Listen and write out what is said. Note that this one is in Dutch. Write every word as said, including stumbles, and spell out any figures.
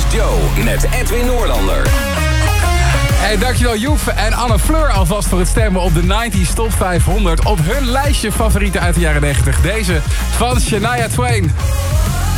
Joe met Edwin Noorlander. Hey, dankjewel Joep en Anne Fleur alvast voor het stemmen op de negentig Top vijfhonderd. Op hun lijstje favorieten uit de jaren negentig. Deze van Shania Twain.